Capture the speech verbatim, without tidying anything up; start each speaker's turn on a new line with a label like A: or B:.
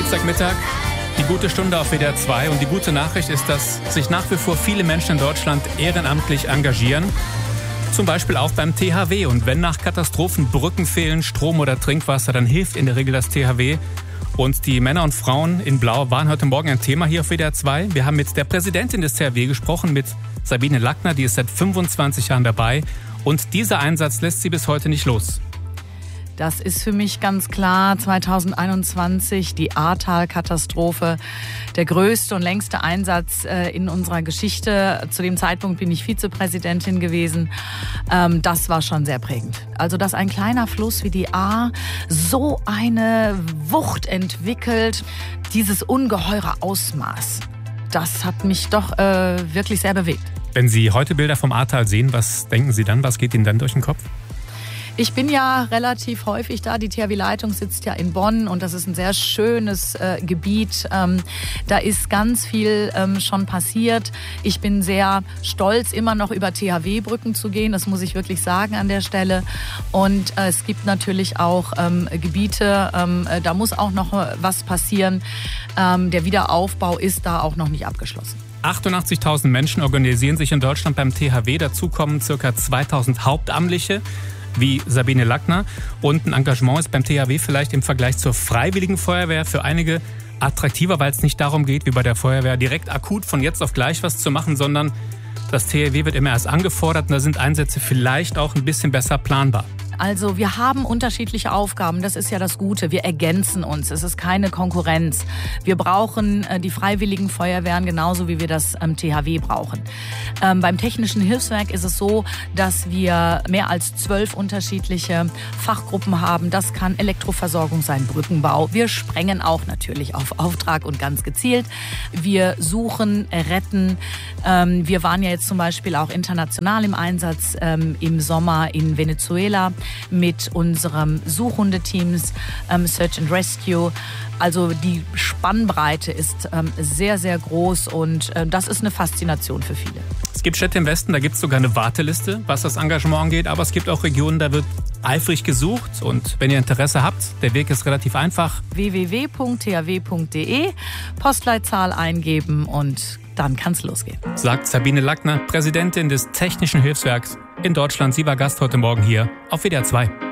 A: Dienstagmittag, die gute Stunde auf W D R zwei. Und die gute Nachricht ist, dass sich nach wie vor viele Menschen in Deutschland ehrenamtlich engagieren. Zum Beispiel auch beim T H W. Und wenn nach Katastrophen Brücken fehlen, Strom oder Trinkwasser, dann hilft in der Regel das T H W. Und die Männer und Frauen in Blau waren heute Morgen ein Thema hier auf W D R zwei. Wir haben mit der Präsidentin des T H W gesprochen, mit Sabine Lackner, die ist seit fünfundzwanzig Jahren dabei. Und dieser Einsatz lässt sie bis heute nicht los.
B: Das ist für mich ganz klar zweitausendeinundzwanzig, die Ahrtal-Katastrophe, der größte und längste Einsatz äh, in unserer Geschichte. Zu dem Zeitpunkt bin ich Vizepräsidentin gewesen. Ähm, das war schon sehr prägend. Also, dass ein kleiner Fluss wie die Ahr so eine Wucht entwickelt, dieses ungeheure Ausmaß, das hat mich doch äh, wirklich sehr bewegt.
A: Wenn Sie heute Bilder vom Ahrtal sehen, was denken Sie dann? Was geht Ihnen dann durch den Kopf?
B: Ich bin ja relativ häufig da. Die T H W-Leitung sitzt ja in Bonn und das ist ein sehr schönes äh, Gebiet. Ähm, da ist ganz viel ähm, schon passiert. Ich bin sehr stolz, immer noch über T H W-Brücken zu gehen. Das muss ich wirklich sagen an der Stelle. Und äh, es gibt natürlich auch ähm, Gebiete, ähm, da muss auch noch was passieren. Ähm, der Wiederaufbau ist da auch noch nicht abgeschlossen.
A: achtundachtzigtausend Menschen organisieren sich in Deutschland beim T H W. Dazu kommen ca. zweitausend Hauptamtliche wie Sabine Lackner. Und ein Engagement ist beim T H W vielleicht im Vergleich zur Freiwilligen Feuerwehr für einige attraktiver, weil es nicht darum geht, wie bei der Feuerwehr, direkt akut von jetzt auf gleich was zu machen, sondern das T H W wird immer erst angefordert und da sind Einsätze vielleicht auch ein bisschen besser planbar.
B: Also wir haben unterschiedliche Aufgaben, das ist ja das Gute. Wir ergänzen uns, es ist keine Konkurrenz. Wir brauchen äh, die Freiwilligen Feuerwehren genauso, wie wir das ähm, T H W brauchen. Ähm, beim Technischen Hilfswerk ist es so, dass wir mehr als zwölf unterschiedliche Fachgruppen haben. Das kann Elektroversorgung sein, Brückenbau. Wir sprengen auch natürlich auf Auftrag und ganz gezielt. Wir suchen, retten. Ähm, wir waren ja jetzt zum Beispiel auch international im Einsatz ähm, im Sommer in Venezuela mit unserem Suchhundeteams ähm, Search and Rescue. Also die Spannbreite ist ähm, sehr, sehr groß und äh, das ist eine Faszination für viele.
A: Es gibt Städte im Westen, da gibt es sogar eine Warteliste, was das Engagement angeht. Aber es gibt auch Regionen, da wird eifrig gesucht. Und wenn ihr Interesse habt, der Weg ist relativ einfach.
B: w w w punkt t h w punkt d e, Postleitzahl eingeben und dann kann es losgehen.
A: Sagt Sabine Lackner, Präsidentin des Technischen Hilfswerks in Deutschland. Sie war Gast heute Morgen hier auf W D R zwei.